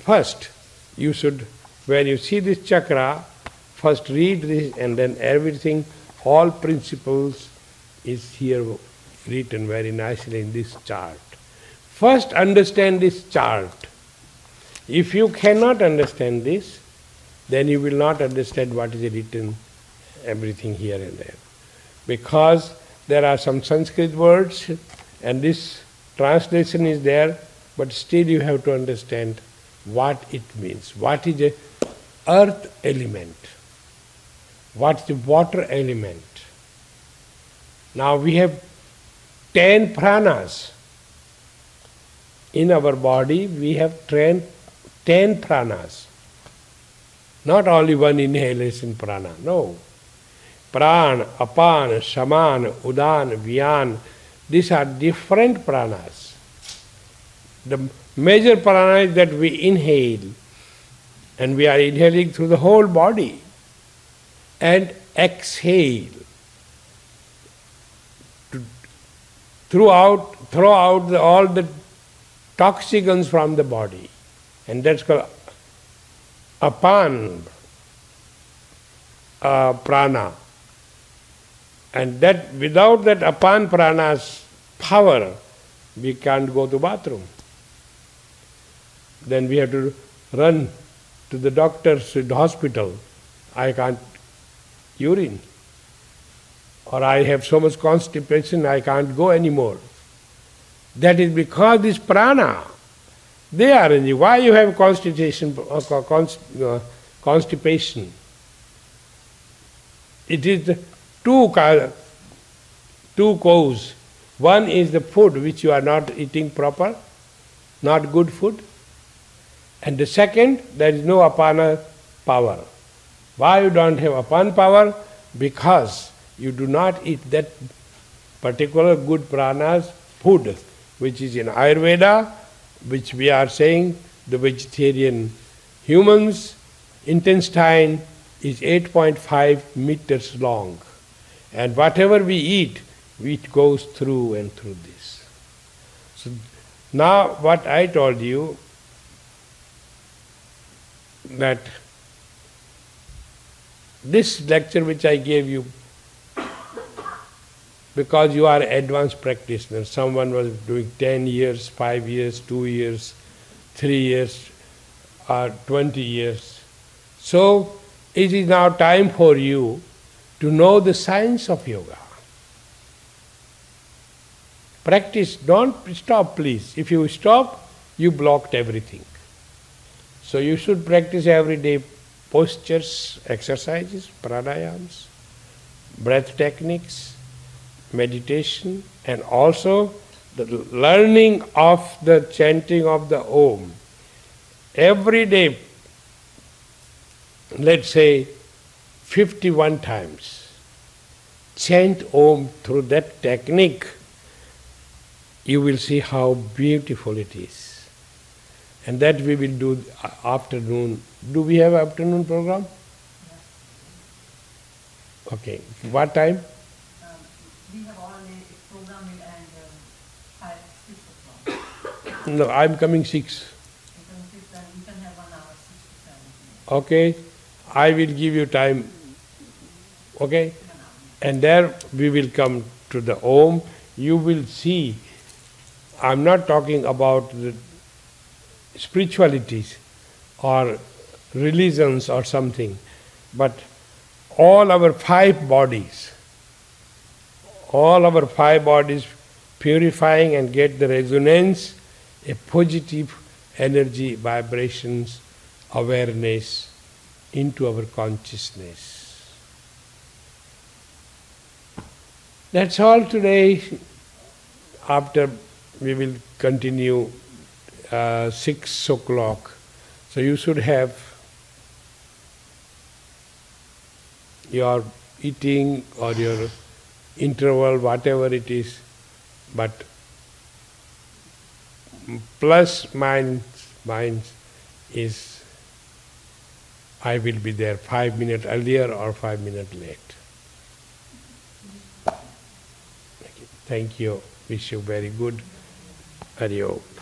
first you should, when you see this chakra, first read this and then everything, all principles is here written very nicely in this chart. First understand this chart. If you cannot understand this, then you will not understand what is written, everything here and there. Because there are some Sanskrit words and this translation is there, but still you have to understand what it means. What is a earth element? What's the water element? Now we have 10 pranas. In our body we have 10 pranas. Not only one inhalation prana, no. Pran, apan, saman, udan, vyan, these are different pranas. The major prana is that we inhale, and we are inhaling through the whole body, and exhale. Throw out all the toxicants from the body, and that's called apan prana. And that without that apan prana's power, we can't go to bathroom. Then we have to run to the doctor's hospital. I can't urine. Or I have so much constipation, I can't go anymore. That is because this prana, they are in you. Why you have constipation? It is two causes. One is the food which you are not eating proper, not good food. And the second, there is no apana power. Why you don't have apana power? Because you do not eat that particular good pranas food, which is in Ayurveda, which we are saying the vegetarian humans' intestine is 8.5 meters long. And whatever we eat, it goes through and through this. So now what I told you, that this lecture which I gave you, because you are advanced practitioner, someone was doing 10 years, 5 years, 2 years, 3 years, or 20 years. So it is now time for you to know the science of yoga. Practice, don't stop please. If you stop, you blocked everything. So you should practice every day postures, exercises, pranayams, breath techniques, meditation, and also the learning of the chanting of the Om. Every day, let's say 51 times, chant Om through that technique. You will see how beautiful it is. And that we will do afternoon. Do we have afternoon program? Yeah. Okay. What time? We have already a program will end 6 o'clock. No, I'm coming 6. You can have 1 hour, 6 to 7. Okay. I will give you time. Okay? And there we will come to the Om. You will see, I'm not talking about the spiritualities or religions or something, but all our 5 bodies purifying and get the resonance, a positive energy, vibrations, awareness into our consciousness. That's all today. After we will continue 6 o'clock. So you should have your eating or your interval, whatever it is, but plus minus is I will be there 5 minutes earlier or 5 minutes late. Thank you. Wish you very good. Hari Om.